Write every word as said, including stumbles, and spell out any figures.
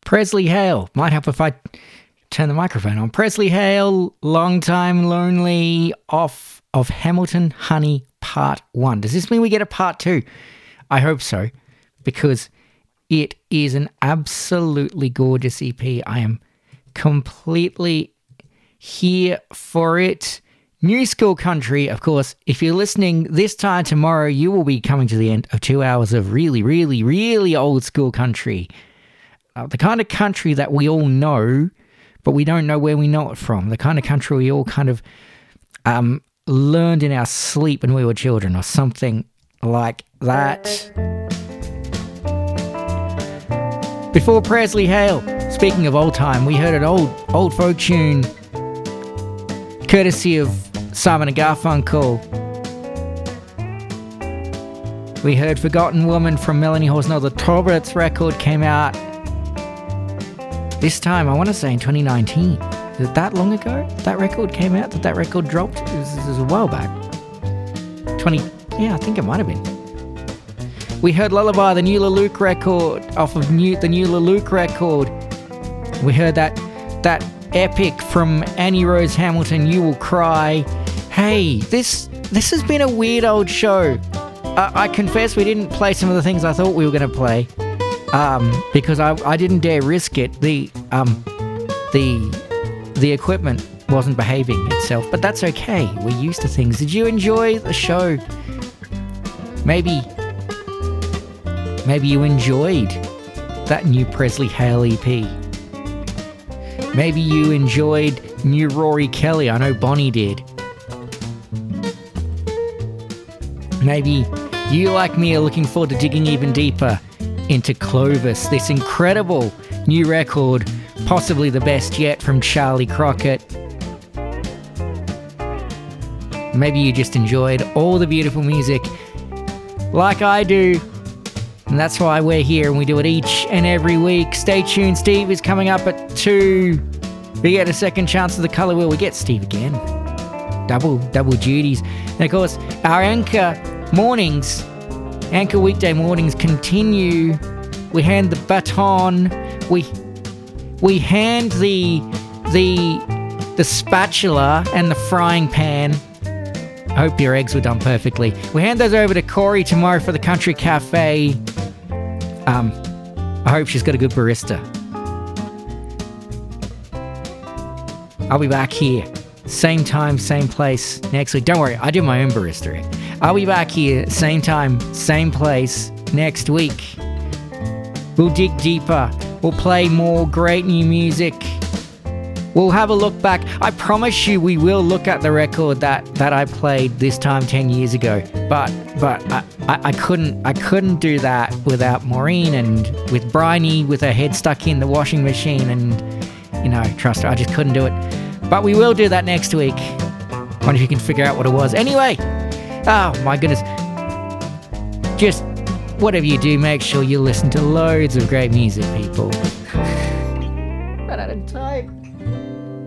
Presley Hale. Might help if I turn the microphone on. Presley Hale, Long Time Lonely, off of Hamilton Honey Part one. Does this mean we get a Part two? I hope so, because it is an absolutely gorgeous E P. I am completely here for it. New School Country, of course. If you're listening this time tomorrow, you will be coming to the end of two hours of really, really, really old school country. Uh, the kind of country that we all know, but we don't know where we know it from. The kind of country we all kind of um, learned in our sleep when we were children, or something like that. Before Presley Hale, speaking of old time, we heard an old, old folk tune courtesy of Simon and Garfunkel. We heard Forgotten Woman from Melanie Horsnell. The Torberts record came out this time, I want to say in twenty nineteen. Is it that long ago that record came out? That that record dropped? It was, it was a while back. twenty, yeah, I think it might have been. We heard Lullaby, the new LaLuke record, off of new, the new LaLuke record. We heard that that epic from Annie Rose Hamilton, You Will Cry. Hey, this this has been a weird old show. Uh, I confess we didn't play some of the things I thought we were going to play, um, because I, I didn't dare risk it. The um the the equipment wasn't behaving itself, but that's okay. We're used to things. Did you enjoy the show? Maybe maybe you enjoyed that new Presley Hale E P. Maybe you enjoyed new Rory Kelly. I know Bonnie did. Maybe you, like me, are looking forward to digging even deeper into Clovis, this incredible new record, possibly the best yet from Charlie Crockett. Maybe you just enjoyed all the beautiful music like I do, and that's why we're here and we do it each and every week. Stay tuned. Steve is coming up at two. We get a second chance of the colour wheel. We get Steve again. Double, double duties. And of course, our Anchor mornings, Anchor weekday mornings continue. We hand the baton. We we hand the the the spatula and the frying pan. I hope your eggs were done perfectly. We hand those over to Corey tomorrow for the Country Cafe. Um, I hope she's got a good barista. I'll be back here, same time, same place next week. Don't worry, I do my own barista. I'll be back here, same time, same place next week. We'll dig deeper. We'll play more great new music. We'll have a look back. I promise you we will look at the record that, that I played this time ten years ago. But but I, I, I couldn't I couldn't do that without Maureen and with Bryony with her head stuck in the washing machine, and you know, trust her, I just couldn't do it. But we will do that next week. Wonder if you can figure out what it was. Anyway, oh my goodness. Just whatever you do, make sure you listen to loads of great music, people. Run out of time.